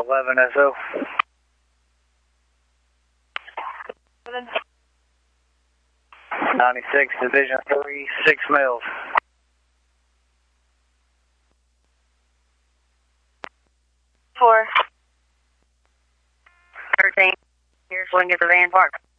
11 SO. 96, Division 3, 6 mils. 4. 13. Here's swing at the van park.